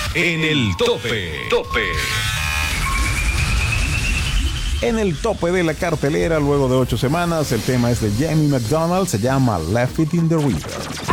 en el tope. En el tope de la cartelera, luego de 8 semanas, el tema es de Jamie McDonald, se llama Left It in the River.